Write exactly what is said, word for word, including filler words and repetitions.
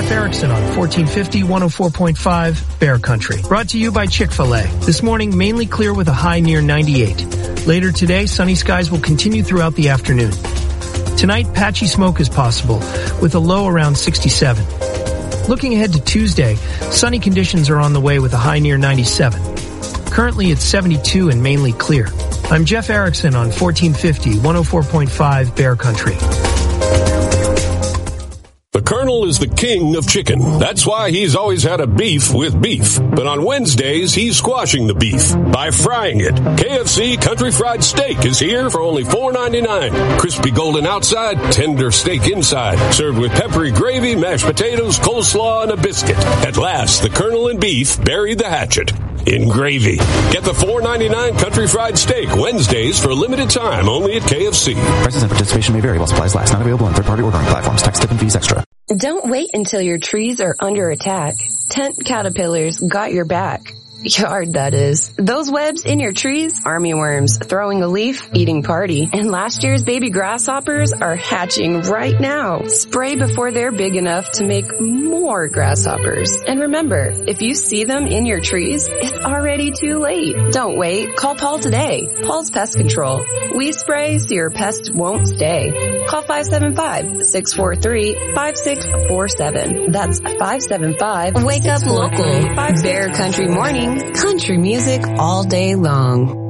Jeff Erickson on fourteen fifty, one oh four point five Bear Country. Brought to you by Chick-fil-A. This morning, mainly clear with a high near ninety-eight. Later today, sunny skies will continue throughout the afternoon. Tonight, patchy smoke is possible with a low around sixty-seven. Looking ahead to Tuesday, sunny conditions are on the way with a high near ninety-seven. Currently, it's seventy-two and mainly clear. I'm Jeff Erickson on fourteen fifty, one oh four point five Bear Country. The Colonel is the king of chicken. That's why he's always had a beef with beef. But on Wednesdays, he's squashing the beef by frying it. K F C Country Fried Steak is here for only four ninety-nine. Crispy golden outside, tender steak inside. Served with peppery gravy, mashed potatoes, coleslaw, and a biscuit. At last, the Colonel and beef buried the hatchet in gravy. Get the four ninety-nine Country Fried Steak Wednesdays for a limited time only at K F C. Prices and participation may vary while supplies last. Not available on third-party ordering platforms. Tax, tip, and fees extra. Don't wait until your trees are under attack. Tent Caterpillars got your back. Yard, that is. Those webs in your trees, army worms throwing a leaf, eating party, and last year's baby grasshoppers are hatching right now. Spray before they're big enough to make more grasshoppers. And remember, if you see them in your trees, it's already too late. Don't wait. Call Paul today. Paul's Pest Control. We spray so your pest won't stay. Call five seven five, six four three, five six four seven. That's five seven five, wake up local. Bear Country Morning. Country music all day long.